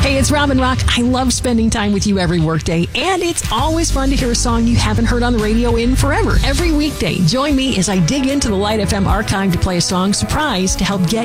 Hey, it's Robin Rock. I love spending time with you every workday, and it's always fun to hear a song you haven't heard on the radio in forever. Every weekday, join me as I dig into the Light FM archive to play a song surprise to help get